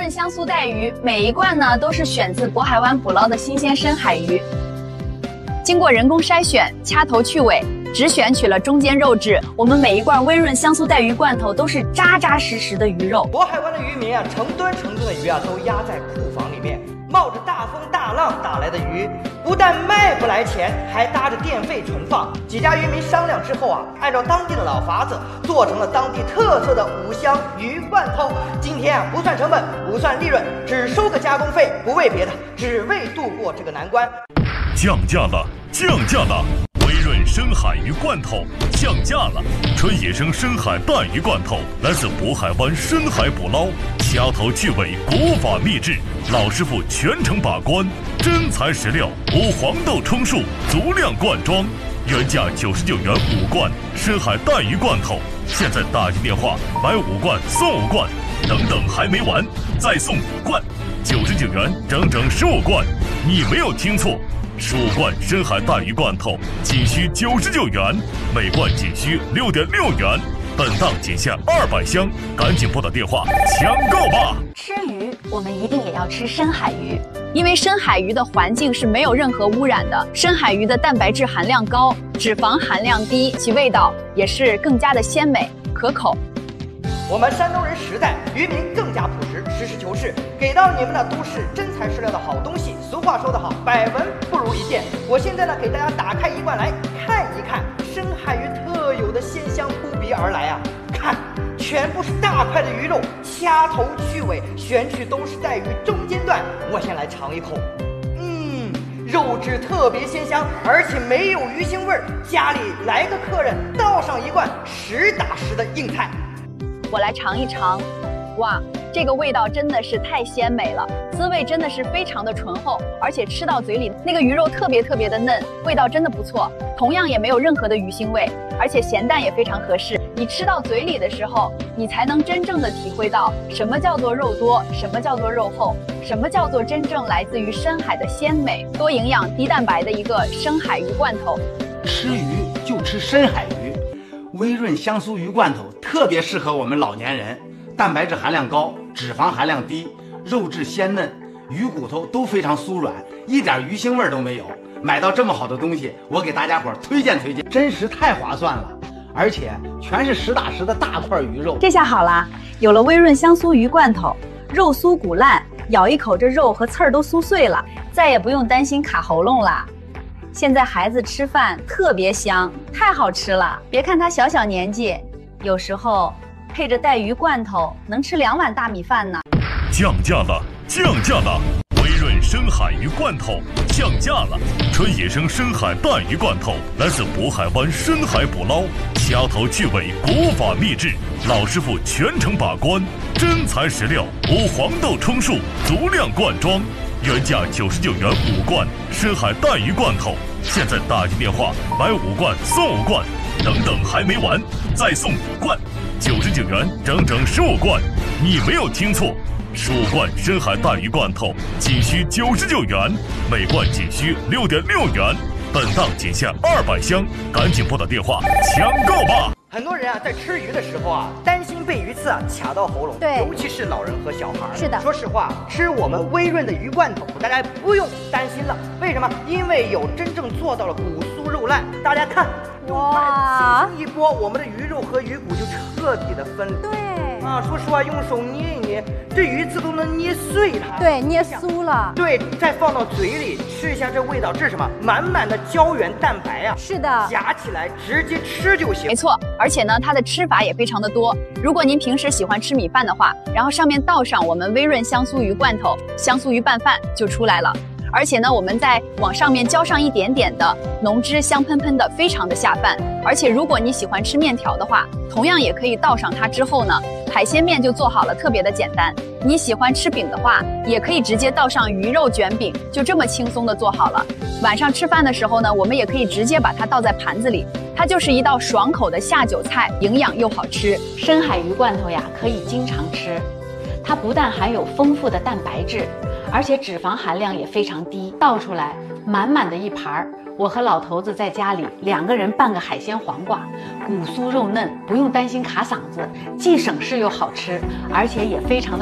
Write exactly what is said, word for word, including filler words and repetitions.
润香酥带鱼，每一罐呢都是选自渤海湾捕捞的新鲜深海鱼，经过人工筛选，掐头去尾，只选取了中间肉质。我们每一罐微润香酥带鱼罐头都是扎扎实实的鱼肉。 渤海湾的渔民啊，成吨成吨的鱼啊都压在库房里面，冒着大风大浪打来的鱼，不但卖不来钱，还搭着电费存放。几家渔民商量之后啊，按照当地的老法子，做成了当地特色的五香鱼罐头。今天啊，不算成本，不算利润，只收个加工费，不为别的，只为度过这个难关。 降价了，降价了！微润深海鱼罐头降价了，纯野生深海带鱼罐头来自渤海湾深海捕捞，掐头去尾，国法秘制，老师傅全程把关，真材实料，无黄豆充数，足量灌装，原价九十九元五罐深海带鱼罐头，现在打进电话买五罐送五罐，等等还没完，再送五罐，九十九元整整十五罐，你没有听错。十五罐深海带鱼罐头仅需九十九元，每罐仅需六点六元，本档仅限二百箱，赶紧拨打电话抢购吧！ 吃鱼，我们一定也要吃深海鱼，因为深海鱼的环境是没有任何污染的，深海鱼的蛋白质含量高，脂肪含量低，其味道也是更加的鲜美可口。 我们山东人实在，渔民更加朴实，实事求是，给到你们的都是真材实料的好东西。俗话说得好，百闻不如一见。我现在呢，给大家打开一罐来看一看深海鱼特有的鲜香扑鼻而来啊！看，全部是大块的鱼肉，掐头去尾，选取都是在鱼中间段。我先来尝一口，嗯，肉质特别鲜香，而且没有鱼腥味儿。家里来个客人，倒上一罐实打实的硬菜。 我来尝一尝，哇，这个味道真的是太鲜美了，滋味真的是非常的醇厚，而且吃到嘴里那个鱼肉特别特别的嫩，味道真的不错，同样也没有任何的鱼腥味，而且咸淡也非常合适。你吃到嘴里的时候，你才能真正的体会到什么叫做肉多，什么叫做肉厚，什么叫做真正来自于深海的鲜美、多营养、低蛋白的一个深海鱼罐头。 吃鱼就吃深海鱼。微润香酥鱼罐头特别适合我们老年人，蛋白质含量高，脂肪含量低，肉质鲜嫩，鱼骨头都非常酥软，一点鱼腥味都没有。买到这么好的东西，我给大家伙推荐推荐，真实太划算了，而且全是实打实的大块鱼肉。 这下好啦，有了微润香酥鱼罐头，肉酥骨烂，咬一口这肉和刺儿都酥碎了，再也不用担心卡喉咙啦。现在孩子吃饭特别香，太好吃了。别看他小小年纪，有时候配着带鱼罐头能吃两碗大米饭呢。 降价了，降价了！微润深海鱼罐头降价了，纯野生深海带鱼罐头来自渤海湾深海捕捞，掐头去尾，国法秘制，老师傅全程把关，真材实料，无黄豆充数，足量灌装。原价九十九元五罐深海带鱼罐头，现在打进电话买五罐送五罐，等等还没完，再送五罐，九十九元整整十五罐，你没有听错，十五罐深海带鱼罐头仅需九十九元，每罐仅需六点六元，本档仅限二百箱，赶紧拨打电话抢购吧！ 很多人啊，在吃鱼的时候啊，担心被鱼刺啊卡到喉咙， 对， 尤其是老人和小孩。 是的， 说实话，吃我们微润的鱼罐头，大家不用担心了。为什么？因为有真正做到了骨酥肉烂。大家看，用筷子轻轻一拨，我们的鱼肉和鱼骨就彻底的分离。 对。 啊，说实话，用手捏一捏，这鱼刺都能捏碎它。 对，捏酥了。 对，再放到嘴里吃一下，这味道，这是什么？满满的胶原蛋白啊！ 是的， 夹起来直接吃就行。 没错，而且呢，它的吃法也非常的多。如果您平时喜欢吃米饭的话，然后上面倒上我们微润香酥鱼罐头，香酥鱼拌饭就出来了。而且呢，我们再往上面浇上一点点的浓汁，香喷喷的，非常的下饭。而且如果你喜欢吃面条的话，同样也可以倒上它之后呢，海鲜面就做好了，特别的简单。你喜欢吃饼的话，也可以直接倒上鱼肉卷饼，就这么轻松的做好了。晚上吃饭的时候呢，我们也可以直接把它倒在盘子里，它就是一道爽口的下酒菜，营养又好吃。 深海鱼罐头呀，可以经常吃，它不但含有丰富的蛋白质，而且脂肪含量也非常低，倒出来满满的一盘儿。我和老头子在家里两个人拌个海鲜黄瓜，骨酥肉嫩，不用担心卡嗓子，既省事又好吃，而且也非常的